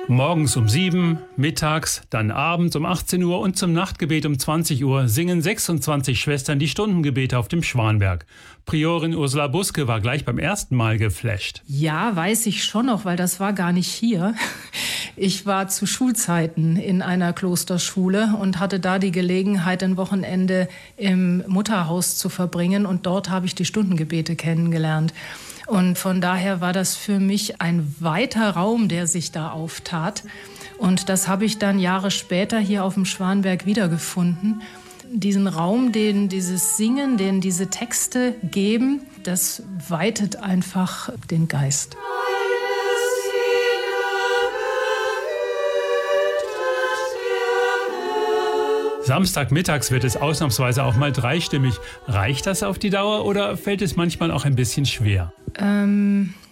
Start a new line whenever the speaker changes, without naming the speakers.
Morgens um 7, mittags, dann abends um 18 Uhr und zum Nachtgebet um 20 Uhr singen 26 Schwestern die Stundengebete auf dem Schwanberg. Priorin Ursula Buske war gleich beim ersten Mal geflasht.
Ja, weiß ich schon noch, weil das war gar nicht hier. Ich war zu Schulzeiten in einer Klosterschule und hatte da die Gelegenheit, ein Wochenende im Mutterhaus zu verbringen. Und dort habe ich die Stundengebete kennengelernt. Und von daher war das für mich ein weiter Raum, der sich da auftat. Und das habe ich dann Jahre später hier auf dem Schwanberg wiedergefunden. Diesen Raum, den dieses Singen, den diese Texte geben, das weitet einfach den Geist.
Samstagmittags wird es ausnahmsweise auch mal dreistimmig. Reicht das auf die Dauer oder fällt es manchmal auch ein bisschen schwer?